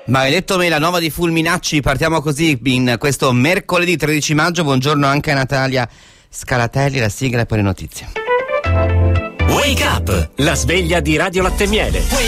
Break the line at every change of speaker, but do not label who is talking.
Ma hai detto me la nuova di Fulminacci, partiamo così in questo mercoledì 13 maggio, buongiorno anche a Natalia Scalatelli, la sigla e poi le notizie.
Wake up, la sveglia di Radio Latte Miele.